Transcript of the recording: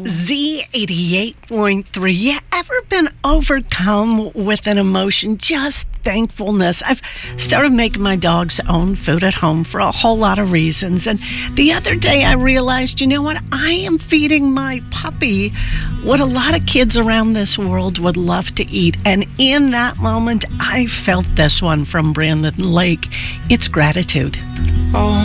Z88.3. You ever been overcome with an emotion, just thankfulness? I've started making my dog's own food at home for a whole lot of reasons. And the other day I realized, you know what? I am feeding my puppy what a lot of kids around this world would love to eat. And in that moment, I felt this one from Brandon Lake. It's gratitude. Oh.